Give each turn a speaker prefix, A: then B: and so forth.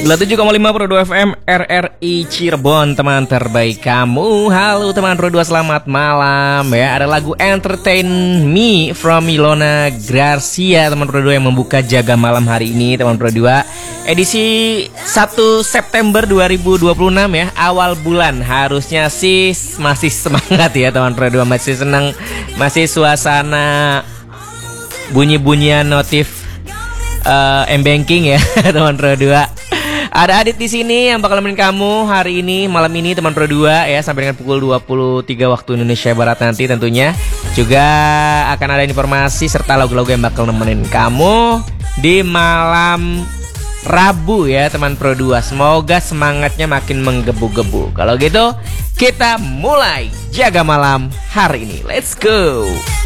A: 87,5 Pro 2 FM RRI Cirebon, teman terbaik kamu. Halo teman Pro 2, selamat malam ya. Ada lagu Entertain Me from Ilona Garcia, teman Pro 2, yang membuka Jaga Malam hari ini, teman Pro 2. Edisi 1 September 2026 ya, awal bulan. Harusnya sih masih semangat ya teman Pro 2, masih senang, masih suasana bunyi-bunyian notif M-Banking ya teman Pro 2. Ada Adit di sini yang bakal nemenin kamu hari ini, malam ini teman Pro 2 ya, sampai dengan pukul 23 waktu Indonesia Barat nanti tentunya. Juga akan ada informasi serta lagu-lagu yang bakal nemenin kamu di malam Rabu ya teman Pro 2. Semoga semangatnya makin menggebu-gebu. Kalau gitu kita mulai Jaga Malam hari ini. Let's go.